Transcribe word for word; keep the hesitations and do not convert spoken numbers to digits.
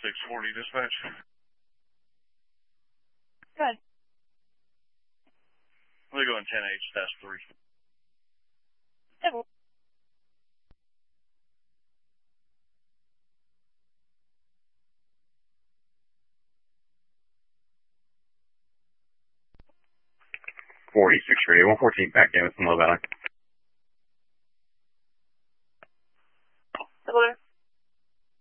six forty dispatch. Good. We're going ten H dash three. Good. forty-six Radio, one fourteen back in with some low value.